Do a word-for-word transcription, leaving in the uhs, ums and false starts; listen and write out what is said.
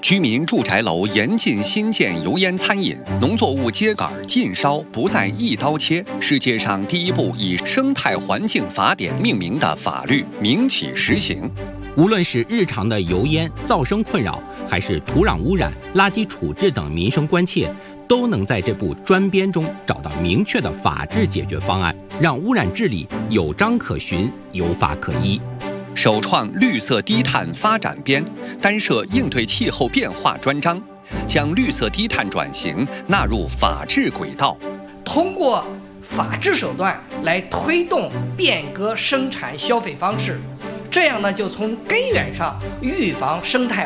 居民住宅楼严禁新建油烟餐饮，农作物秸秆禁烧，不再一刀切。世界上第一部以生态环境法典命名的法律明启实行。 无论是日常的油烟、噪声困扰，还是土壤污染、垃圾处置等民生关切，都能在这部专编中找到明确的法治解决方案，让污染治理有章可循、有法可依。 首创绿色低碳发展编，单设应对气候变化专章，将绿色低碳转型纳入法治轨道， 通过法治手段来推动变革生产消费方式，这样呢，就从根源上预防生态